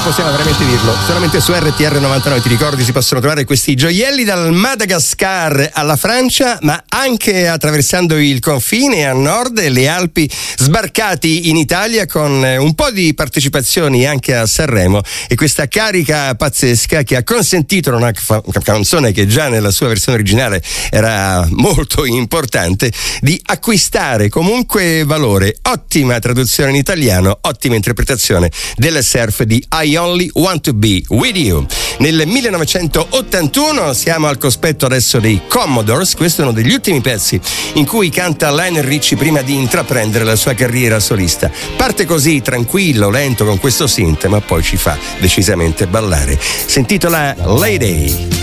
possiamo veramente dirlo. Solamente su RTR 99, ti ricordi, si possono trovare questi gioielli dal Madagascar alla Francia, ma anche attraversando il confine a nord e le Alpi, sbarcati in Italia con un po' di partecipazioni anche a Sanremo e questa carica pazzesca che ha consentito una canzone che già nella sua versione originale era molto importante di acquistare comunque valore. Ottima traduzione in italiano, ottima interpretazione del surf di I Only Want to Be With You. Nel 1981 siamo al cospetto adesso dei Commodores. Questo è uno degli ultimi pezzi in cui canta Lionel Richie prima di intraprendere la sua carriera solista. Parte così tranquillo, lento con questo synth, ma poi ci fa decisamente ballare. Si intitola Lady.